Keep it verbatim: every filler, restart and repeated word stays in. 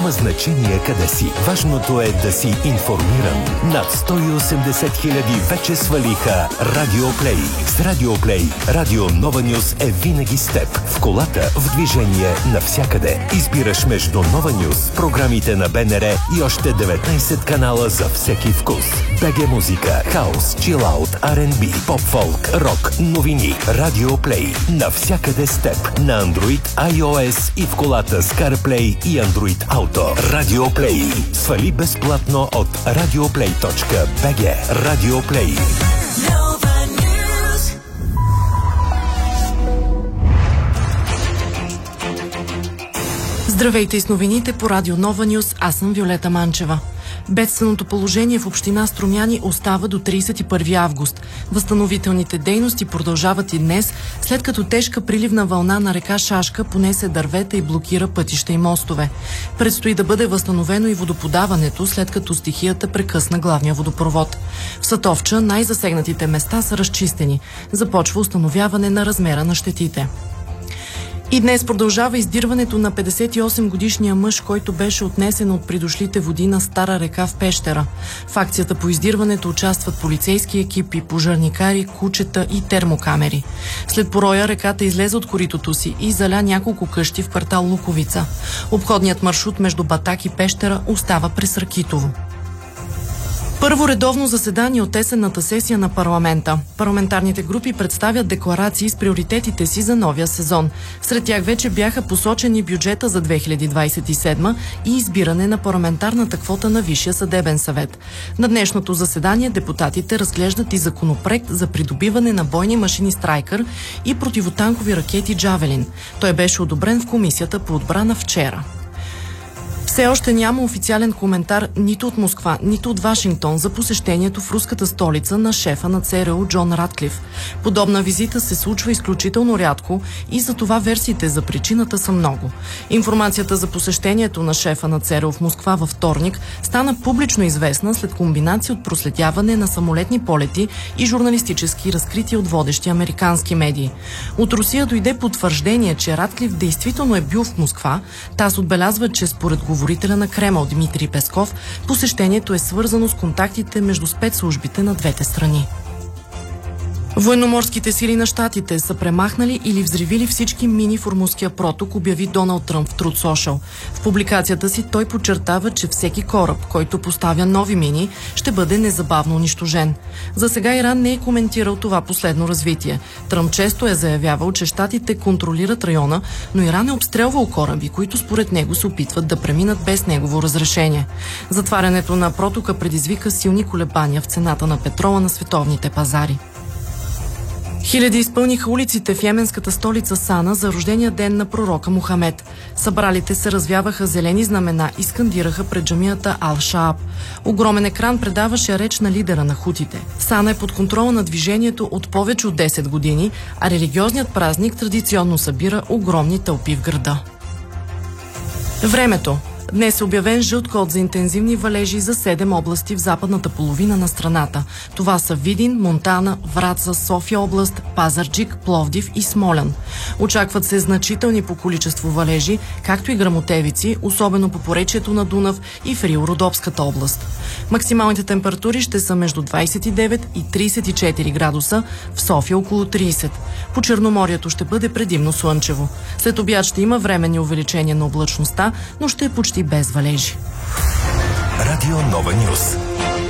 Няма значение къде си. Важното е да си информиран. Над сто и осемдесет хиляди вече свалиха Радио Плей. С Радио Плей, Радио Нова Нюс е винаги с теб. В колата, в движение, навсякъде. Избираш между Нова Нюс, програмите на БНР и още деветнайсет канала за всеки вкус. БГ музика, хаус, чилаут, Ар енд Би, поп-фолк, рок, новини. Радио Плей. Навсякъде с теб. На Android, iOS и в колата с CarPlay и Android Auto. Радио Плей. Свали безплатно от радиоплей точка би джи. Радио Плей. Здравейте с новините по Радио Нова Нюс. Аз съм Виолета Манчева. Бедственото положение в община Струмяни остава до трийсет и първи август. Възстановителните дейности продължават и днес, след като тежка приливна вълна на река Шашка понесе дървета и блокира пътища и мостове. Предстои да бъде възстановено и водоподаването, след като стихията прекъсна главния водопровод. В Сатовча най-засегнатите места са разчистени. Започва установяване на размера на щетите. И днес продължава издирването на петдесет и осем годишния мъж, който беше отнесен от придошлите води на Стара река в Пещера. В акцията по издирването участват полицейски екипи, пожарникари, кучета и термокамери. След пороя реката излезе от коритото си и заля няколко къщи в квартал Луковица. Обходният маршрут между Батак и Пещера остава през Ракитово. Първо редовно заседание от есенната сесия на парламента. Парламентарните групи представят декларации с приоритетите си за новия сезон. Сред тях вече бяха посочени бюджета за две хиляди двадесет и седма и избиране на парламентарната квота на Висшия съдебен съвет. На днешното заседание депутатите разглеждат и законопроект за придобиване на бойни машини Страйкър и противотанкови ракети Джавелин. Той беше одобрен в Комисията по отбрана вчера. Все още няма официален коментар нито от Москва, нито от Вашингтон за посещението в руската столица на шефа на ЦРУ Джон Ратклиф. Подобна визита се случва изключително рядко и за това версиите за причината са много. Информацията за посещението на шефа на ЦРУ в Москва във вторник стана публично известна след комбинация от проследяване на самолетни полети и журналистически разкрития от водещи американски медии. От Русия дойде потвърждение, че Ратклиф действително е бил в Москва. ТАСС отбелязва, че според говорителя на Кремъл Дмитрий Песков, посещението е свързано с контактите между спецслужбите на двете страни. Военноморските сили на щатите са премахнали или взривили всички мини в Ормузския проток, обяви Доналд Тръмп в Truth Social. В публикацията си той подчертава, че всеки кораб, който поставя нови мини, ще бъде незабавно унищожен. За сега Иран не е коментирал това последно развитие. Тръмп често е заявявал, че щатите контролират района, но Иран е обстрелвал кораби, които според него се опитват да преминат без негово разрешение. Затварянето на протока предизвика силни колебания в цената на петрола на световните пазари. Хиляди изпълниха улиците в йеменската столица Сана за рождения ден на пророка Мухамед. Събралите се развяваха зелени знамена и скандираха пред джамията Ал-Шааб. Огромен екран предаваше реч на лидера на хутите. Сана е под контрола на движението от повече от десет години, а религиозният празник традиционно събира огромни тълпи в града. Времето. Днес е обявен жълт код за интензивни валежи за седем области в западната половина на страната. Това са Видин, Монтана, Враца, София област, Пазарджик, Пловдив и Смолян. Очакват се значителни по количество валежи, както и гръмотевици, особено по поречието на Дунав и в Рил-Родопската област. Максималните температури ще са между двадесет и девет и тридесет и четири градуса, в София около тридесет. По Черноморието ще бъде предимно слънчево. След обяд ще има временни увеличения на облачността, но ще е почти без валежи. Радио Нова Нюс.